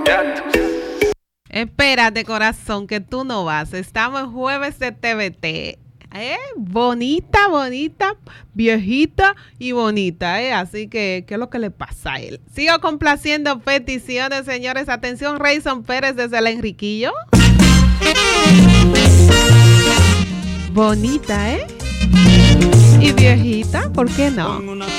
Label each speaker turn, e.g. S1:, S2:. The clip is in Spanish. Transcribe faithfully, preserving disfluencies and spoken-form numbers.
S1: Espérate, corazón, que tú no vas. Estamos en jueves de T V T. ¿Eh? Bonita, bonita, viejita y bonita, ¿eh? Así que, ¿qué es lo que le pasa a él? Sigo complaciendo peticiones, señores. Atención, Rayson Pérez desde el Enriquillo. Bonita, ¿eh? Y viejita, ¿por qué no?